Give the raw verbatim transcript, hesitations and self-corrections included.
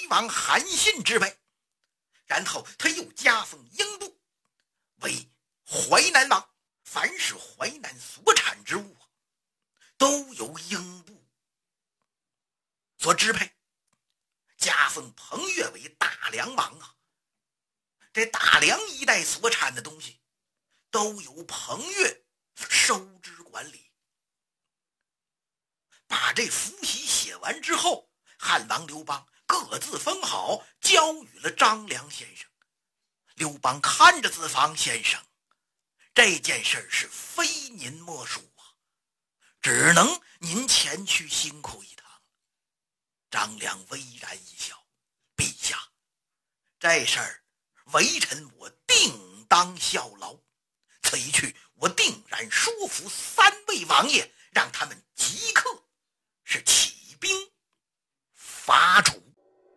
齐王韩信之位，然后他又加封英布为淮南王，凡是淮南所产之物都由英布所支配。加封彭越为大梁王啊，这大梁一带所产的东西都由彭越收支管理。把这符檄写完之后，汉王刘邦各自封好，交予了张良先生。刘邦看着子房先生，这件事是非您莫属啊，只能您前去辛苦一趟。张良微然一笑，陛下，这事儿微臣我定当效劳，此一去我定然说服三位王爷，让他们即刻是起兵伐楚。